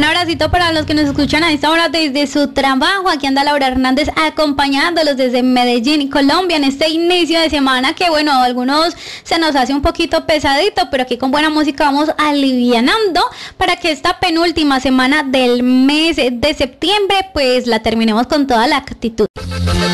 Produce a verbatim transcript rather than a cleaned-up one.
abracito para los que nos escuchan a esta hora desde su trabajo. Aquí anda Laura Hernández acompañándolos desde Medellín, Colombia, en este inicio de semana que, bueno, a algunos se nos hace un poquito pesadito, pero aquí con buena música vamos alivianando para que esta penúltima semana del mes de septiembre pues la terminemos con toda la actitud.